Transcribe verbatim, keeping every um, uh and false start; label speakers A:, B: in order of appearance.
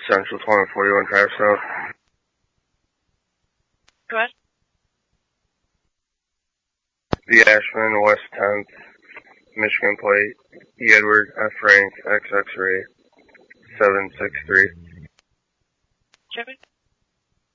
A: Central twenty forty-one Drive South.
B: Go ahead.
A: The Ashman, West tenth, Michigan plate, E. Edward, F. Frank, X X-ray, seven six three.
B: Traffic?